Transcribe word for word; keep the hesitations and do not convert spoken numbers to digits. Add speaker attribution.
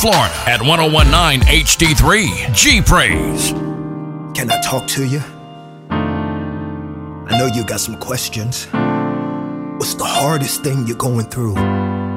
Speaker 1: Florida at one oh one nine H D three. G-Praise.
Speaker 2: Can I talk to you? I know you got some questions. What's the hardest thing you're going through?